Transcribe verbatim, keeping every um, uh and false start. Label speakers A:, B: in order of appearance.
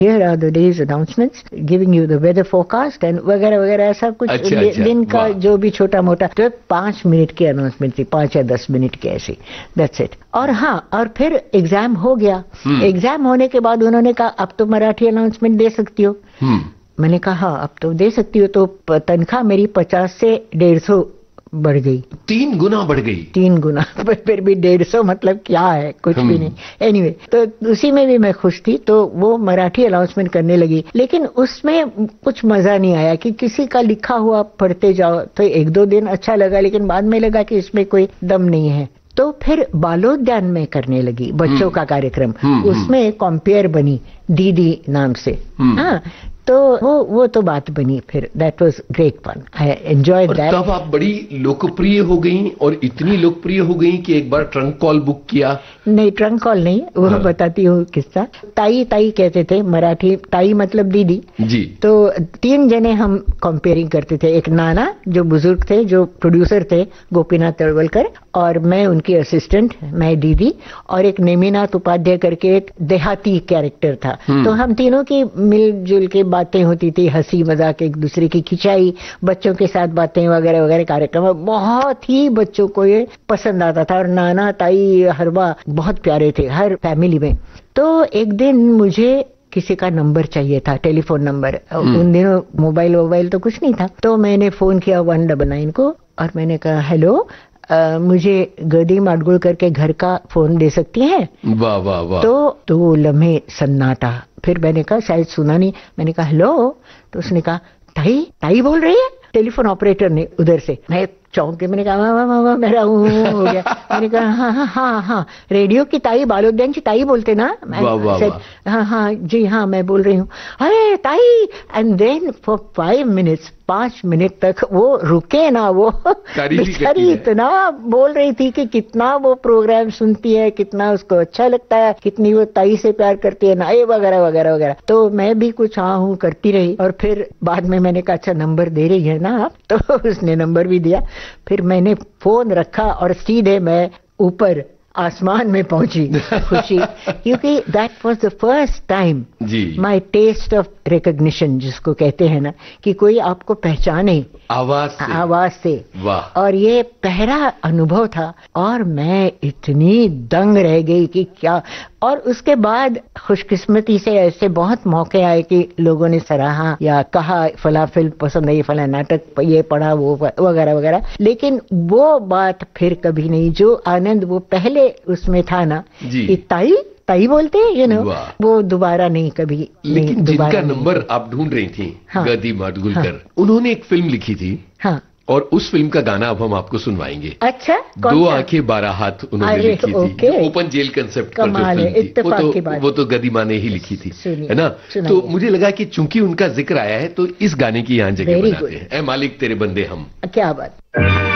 A: Here are the days announcements, giving you the weather forecast and वगैरह वगैरह ऐसा कुछ।
B: अच्छा,
A: दि,
B: अच्छा,
A: दिन का
B: वाह।
A: जो भी छोटा मोटा, तो पांच मिनट की अनाउंसमेंट थी, पांच या दस मिनट की ऐसी, दैट्स इट। और हाँ, और फिर एग्जाम हो गया। एग्जाम होने के बाद उन्होंने कहा अब तो मराठी अनाउंसमेंट दे सकती हो। मैंने कहा हाँ, अब तो दे सकती हो। तो तनख्वाह मेरी पचास से डेढ़ सौ बढ़ गई,
B: तीन गुना बढ़ गई।
A: तीन गुना पर फिर भी डेढ़ सौ मतलब क्या है, कुछ भी नहीं। एनीवे anyway, तो उसी में भी मैं खुश थी। तो वो मराठी अनाउंसमेंट करने लगी, लेकिन उसमें कुछ मजा नहीं आया कि किसी का लिखा हुआ पढ़ते जाओ। तो एक दो दिन अच्छा लगा, लेकिन बाद में लगा कि इसमें कोई दम नहीं है। तो फिर बालोद्यान में करने लगी बच्चों का कार्यक्रम। उसमें कॉम्पेयर बनी दीदी नाम से। हाँ, तो वो वो तो बात बनी फिर। That was great fun, I enjoyed that.
B: तब आप बड़ी लोकप्रिय हो गई, और इतनी लोकप्रिय हो गई कि एक बार ट्रंक कॉल बुक किया।
A: नहीं, ट्रंक कॉल नहीं, वो हाँ। बताती हूँ किस्सा। ताई ताई कहते थे, मराठी ताई मतलब दीदी
B: जी।
A: तो तीन जने हम कंपेयरिंग करते थे। एक नाना जो बुजुर्ग थे, जो प्रोड्यूसर थे, गोपीनाथ तळवलकर, और मैं उनकी असिस्टेंट, मैं दीदी, और एक नेमिनाथ उपाध्याय करके एक देहाती कैरेक्टर था। तो हम तीनों की मिलजुल के बातें होती थी, हंसी मजाक, एक दूसरे की खिंचाई, बच्चों के साथ बातें वगैरह वगैरह। कार्यक्रम बहुत ही बच्चों को ये पसंद आता था, और नाना ताई हरवा बहुत प्यारे थे हर फैमिली में। तो एक दिन मुझे किसी का नंबर चाहिए था, टेलीफोन नंबर। उन दिनों मोबाइल वोबाइल तो कुछ नहीं था। तो मैंने फोन किया वन डबल नाइन को, और मैंने कहा हेलो, Uh, मुझे गदी माडगुळकर के घर का फोन दे सकती हैं?
B: वाह वाह वाह।
A: तो दो लम्हे सन्नाटा। फिर मैंने कहा शायद सुना नहीं। मैंने कहा हेलो, तो उसने कहा ताई ताई बोल रही है, टेलीफोन ऑपरेटर ने उधर से। मैं चौंक के मैंने कहा वाह वाह वाह, मेरा हो गया। मैंने कहा हाँ हाँ हाँ हाँ, रेडियो की ताई, बालोद्यान की ताई बोलते ना?
B: वाह वाह वाह।
A: हाँ हाँ जी हाँ, मैं बोल रही हूँ। अरे ताई। And then for five minutes, पांच मिनट तक वो रुके ना, वो बेचारी इतना बोल रही थी कि कितना वो प्रोग्राम सुनती है, कितना उसको अच्छा लगता है, कितनी वो ताई से प्यार करती है ना, ये वगैरह वगैरह वगैरह। तो मैं भी कुछ हाँ हूँ करती रही, और फिर बाद में मैंने कहा अच्छा नंबर दे रही है ना आप? तो उसने नंबर भी दिया। फिर मैंने फोन रखा और सीधे मैं ऊपर आसमान में पहुंची, खुशी, क्योंकि that was the first time my test of recognition, जिसको कहते हैं ना कि कोई आपको पहचाने
B: आवाज से,
A: आवाज से।
B: वाह।
A: और ये पहला अनुभव था, और मैं इतनी दंग रह गई कि क्या। और उसके बाद खुशकिस्मती से ऐसे बहुत मौके आए कि लोगों ने सराहा या कहा फला फिल्म पसंद है, फला नाटक ये पढ़ा, वो वगैरह वगैरह। लेकिन वो बात फिर कभी नहीं, जो आनंद वो पहले उसमें था ना कि ताई ताई बोलते हैं, यू नो, वो दोबारा नहीं कभी।
B: लेकिन जिनका नंबर आप ढूंढ रही थी, हाँ, गदी माडगुळकर, हाँ, उन्होंने एक फिल्म लिखी थी, हाँ, और उस फिल्म का गाना अब हम आपको सुनवाएंगे।
A: अच्छा,
B: दो आंखें बारह हाथ उन्होंने लिखी थी, ओपन जेल कंसेप्ट पर जो फिल्म थी, वो तो वो तो गदी माँ ने ही लिखी थी, है ना? तो मुझे लगा कि चूंकि उनका जिक्र आया है तो इस गाने की यहाँ जगह बनाते हैं, ऐ मालिक तेरे बंदे हम।
A: क्या बात।